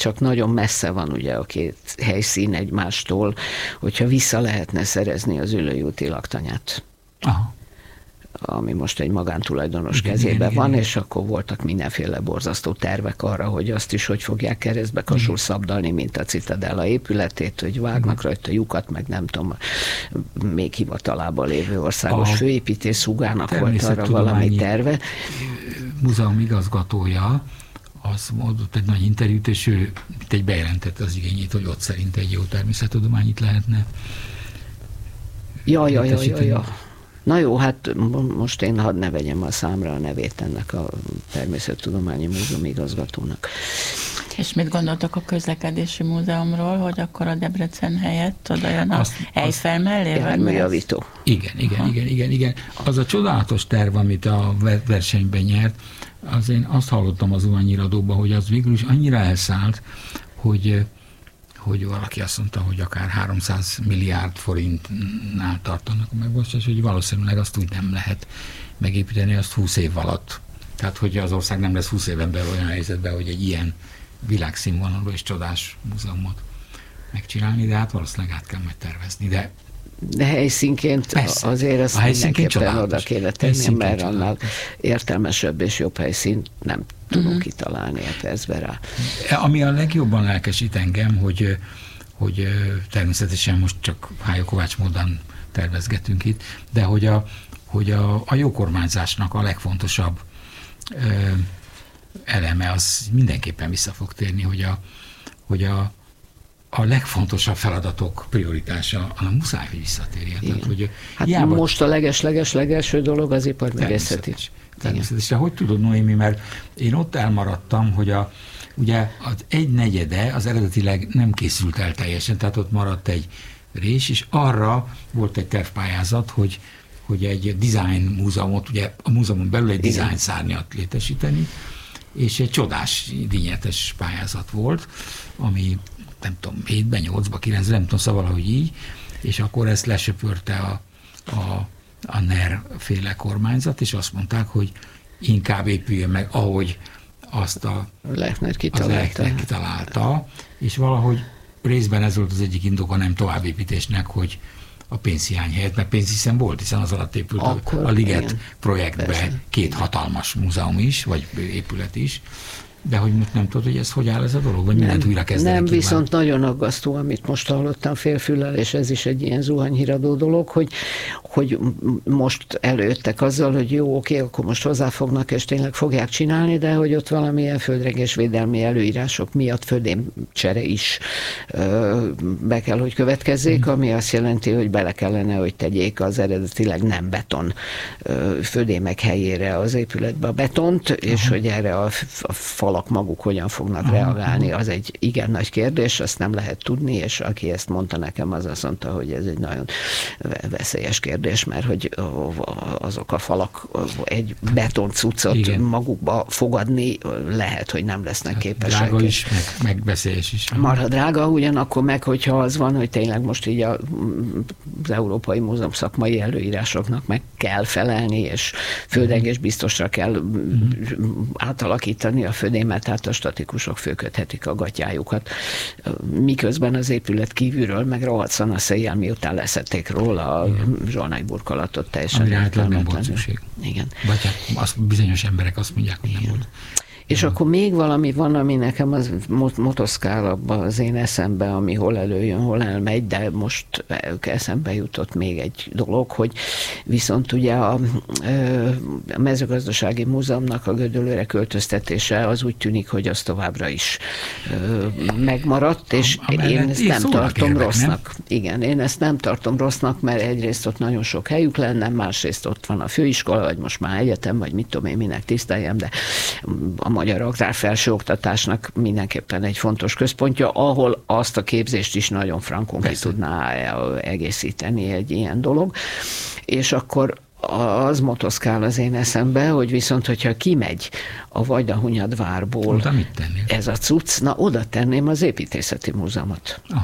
csak nagyon messze van ugye a két helyszín egymástól, hogyha vissza lehetne szerezni az Üllői úti laktanyát. Aha. Ami most egy magántulajdonos kezében van, és akkor voltak mindenféle borzasztó tervek arra, hogy azt is hogy fogják keresztbe kasul szabdalni, mint a Citadella épületét, hogy vágnak rajta lyukat, meg nem tudom, még hivatalában lévő országos főépítész Hugának volt arra valami terve. Múzeum igazgatója az mondott egy nagy interjút, és ő egy bejelentette az igényét, hogy ott szerint egy jó természettudományit lehetne. Ja. Na jó, hát most én hadd ne vegyem a számra a nevét ennek a Természettudományi Múzeum igazgatónak. És mit gondoltok a közlekedési múzeumról, hogy akkor a Debrecen helyett oda jön a Eiffel mellé? Járműjavító. Igen. Az a csodálatos terv, amit a versenyben nyert, az én azt hallottam az zuhanyhíradóban, hogy az végül is annyira elszállt, hogy valaki azt mondta, hogy akár 300 milliárd forintnál tartanak a megvalósítás, hogy valószínűleg azt úgy nem lehet megépíteni, azt 20 év alatt. Tehát, hogy az ország nem lesz 20 éven belül olyan helyzetben, hogy egy ilyen világszínvonalú és csodás múzeumot megcsinálni, de hát valószínűleg át kell majd tervezni. De helyszínként persze, azért azt mindenképpen oda kéne tenni, mert annál értelmesebb és jobb helyszínt nem tudunk kitalálni egy percben rá. Ami a legjobban lelkesít engem, hogy természetesen most csak Hájó Kovács módon tervezgetünk itt, de hogy a jó kormányzásnak a legfontosabb eleme az mindenképpen vissza fog térni, hogy a legfontosabb feladatok prioritása, hanem muszáj, hogy visszatérjen. Tehát, hogy most a legelső dolog az iparművészeti. Természetesen. Hogy tudod, Noémi, mert én ott elmaradtam, hogy ugye az 1/4 az eredetileg nem készült el teljesen, tehát ott maradt egy rés, és arra volt egy tervpályázat, hogy egy design múzeumot, ugye a múzeumon belül egy design szárnyat létesíteni, és egy csodás díjnyertes pályázat volt, ami nem tudom, 7-ben, 8-ban, 9-ben, nem tudom, szóval valahogy így, és akkor ezt lesöpörte a NER féle kormányzat, és azt mondták, hogy inkább épüljön meg, ahogy azt Lechner kitalálta, és valahogy részben ez volt az egyik indoka nem továbbépítésnek, hogy a pénzhiány helyett, mert pénzhiszem volt, hiszen az alatt épült a Liget projektbe 2 hatalmas múzeum is, vagy épület is, de hogy most nem tudod, hogy ez hogy áll ez a dolog, vagy mindent újra kezdenek. Nem, viszont nagyon aggasztó, amit most hallottam félfüllel, és ez is egy ilyen zuhanyhíradó dolog, hogy most előttek azzal, hogy jó, oké, akkor most hozzáfognak, és tényleg fogják csinálni, de hogy ott valamilyen földrengésvédelmi előírások miatt földémcsere is be kell, hogy következzék, ami azt jelenti, hogy bele kellene, hogy tegyék az eredetileg nem beton földémek helyére az épületbe a betont, és hogy erre a falak maguk hogyan fognak reagálni, az egy igen nagy kérdés, azt nem lehet tudni, és aki ezt mondta nekem, az azt mondta, hogy ez egy nagyon veszélyes kérdés, mert hogy azok a falak egy betoncuccot magukba fogadni lehet, hogy nem lesznek képesek. Drága is, meg veszélyes is. Marha drága, ugyanakkor meg, hogyha az van, hogy tényleg most így az Európai Múzeum szakmai előírásoknak meg kell felelni, és földrengés biztosra kell átalakítani a födémet, tehát a statikusok fölköthetik a gatyájukat. Miközben az épület kívülről meg rohadt szana széjjel, miután leszették róla a zsolnai burkolatot teljesen. Amire hát nem volt szükség. Igen. Vagy hát bizonyos emberek azt mondják, hogy nem volt. És akkor még valami van, ami nekem az motoszkál abban az én eszembe, ami hol előjön, hol elmegy, de most eszembe jutott még egy dolog, hogy viszont ugye a mezőgazdasági múzeumnak a Gödöllőre költöztetése az úgy tűnik, hogy az továbbra is megmaradt, és én ezt nem tartom rossznak. Igen, én ezt nem tartom rossznak, mert egyrészt ott nagyon sok helyük lenne, másrészt ott van a főiskola, vagy most már egyetem, vagy mit tudom én, minek tiszteljem, de a magyar agrár felsőoktatásnak mindenképpen egy fontos központja, ahol azt a képzést is nagyon frankon ki tudná egészíteni egy ilyen dolog. És akkor az motoszkál az én eszembe, hogy viszont, hogyha kimegy a Vajdahunyad várból ez a cucc, na oda tenném az építészeti múzeumot. Aha.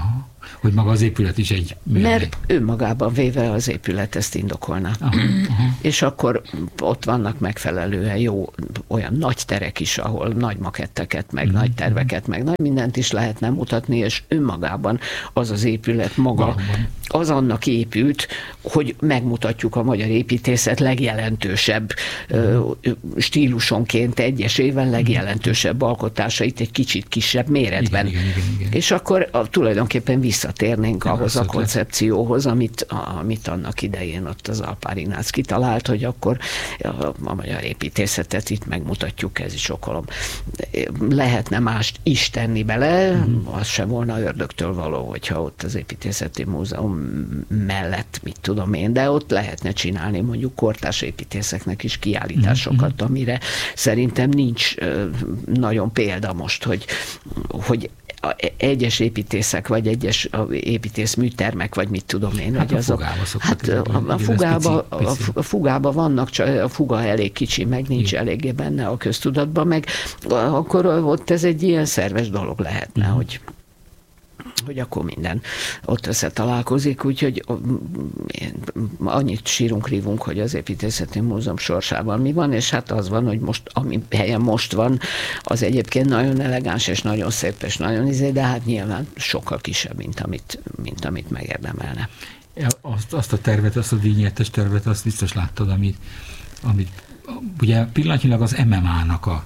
hogy maga az épület is egy műemlék? Mert önmagában véve az épület ezt indokolná. És akkor ott vannak megfelelően jó olyan nagy terek is, ahol nagy maketteket, meg nagy terveket, meg nagy mindent is lehetne mutatni, és önmagában az az épület maga, Valóban. az annak épült, hogy megmutatjuk a magyar építészet legjelentősebb stílusonként egyesével legjelentősebb alkotásait egy kicsit kisebb méretben. Igen. És akkor tulajdonképpen visszatérnénk ahhoz a koncepcióhoz, amit annak idején ott az Alpár Ignác kitalált, hogy akkor a magyar építészetet itt megmutatjuk, ez is okolom. Lehetne mást is tenni bele, az sem volna ördögtől való, hogyha ott az építészeti múzeum mellett, mit tudom én, de ott lehetne csinálni mondjuk kortárs építészeknek is kiállításokat, amire szerintem nincs nagyon példa most, hogy egyes építészek, vagy egyes építészműtermek, vagy mit tudom én, hát hogy azok. A fugába vannak, csak a fuga elég kicsi, meg nincs eléggé benne a köztudatban, meg akkor ott ez egy ilyen szerves dolog lehetne, hogy akkor minden ott összetalálkozik, úgyhogy annyit sírunk-rívunk, hogy az építészeti múzeum sorsában mi van, és hát az van, hogy most, ami helyen most van, az egyébként nagyon elegáns, és nagyon szép, és nagyon de hát nyilván sokkal kisebb, mint amit megérdemelne. Azt a tervet, azt a díjnyertes tervet, azt biztos láttad, amit ugye pillanatnyilag az MMA-nak a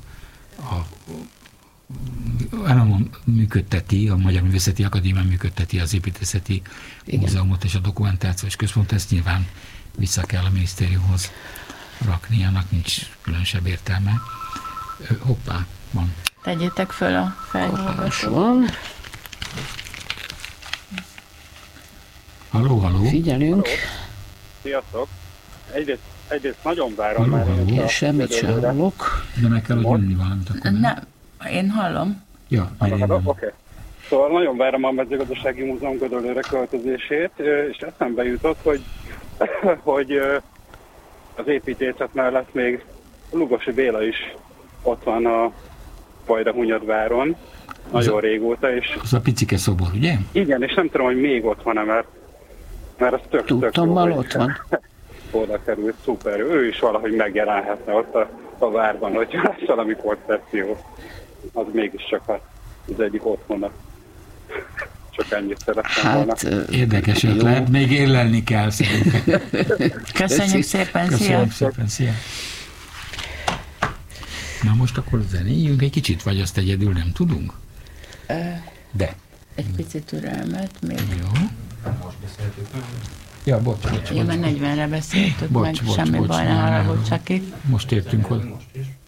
működteti, a Magyar Művészeti Akadémia működteti az építészeti múzeumot és a dokumentációs központ, ezt nyilván vissza kell a minisztériumhoz rakni, annak nincs különösebb értelme. Hoppá, van. Tegyétek föl a felhallgatót. Van. Halló. Figyelünk. Sziasztok. Egyrészt nagyon várom már. Én semmit sem hallok. De meg kell, hogy jönni valamit akkor. Nem, én hallom. Ja, Oké. Szóval nagyon várom a Mezőgazdasági Múzeum Gödöllőre költözését, és eszembe jutott, hogy az építészet mellett még Lugosi Béla is ott van a Vajdahunyadváron, nagyon régóta, és... Az a picike szobor, ugye? Igen, és nem tudom, hogy még ott van-e, mert az tök Tudtommal ott van. Oda került, szuper. Ő is valahogy megjelenhetne ott a várban, hogyha lesz valami koncepció. Az mégiscsak az egyik otthona. Csak ennyit szerettem volna. Érdekes ötlet, még érlelni kell szerintem. Köszönjük szépen, szia! Na most akkor zenéljünk egy kicsit, vagy azt egyedül nem tudunk? De. Egy picit türelmet még. Jó. Most beszéltük. Ja, bocs. Jó, mert 40-re beszéltük meg, semmi baj, ne haragudj, csak itt. Most értünk oda.